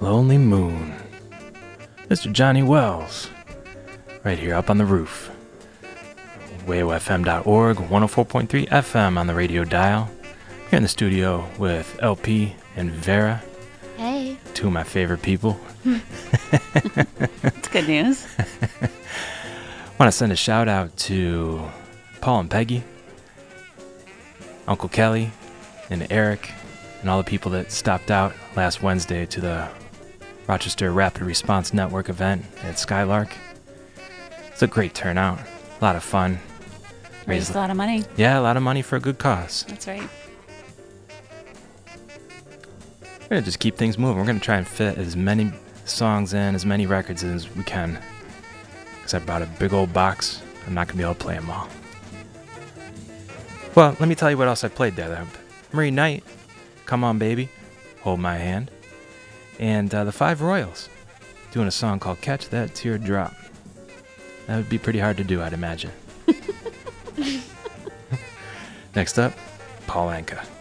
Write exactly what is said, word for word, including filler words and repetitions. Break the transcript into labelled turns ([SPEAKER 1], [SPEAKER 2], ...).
[SPEAKER 1] Lonely Moon. Mister Johnny Wells. Right here up on the roof. W A O F M dot org, one oh four point three F M on the radio dial. Here in the studio with L P and Vera.
[SPEAKER 2] Hey.
[SPEAKER 1] Two of my favorite people.
[SPEAKER 2] That's good news.
[SPEAKER 1] Want to send a shout out to Paul and Peggy, Uncle Kelly, and Eric, and all the people that stopped out last Wednesday to the Rochester Rapid Response Network event at Skylark. It's a great turnout. A lot of fun.
[SPEAKER 2] Raised a lot of money.
[SPEAKER 1] Yeah, a lot of money for a good cause.
[SPEAKER 2] That's right.
[SPEAKER 1] We're going to just keep things moving. We're going to try and fit as many songs in, as many records in as we can. Because I brought a big old box. I'm not going to be able to play them all. Well, let me tell you what else I played there. Though. Marie Knight, Come On Baby, Hold My Hand. And uh, the Five Royals doing a song called Catch That Teardrop. That would be pretty hard to do, I'd imagine. Next up, Paul Anka.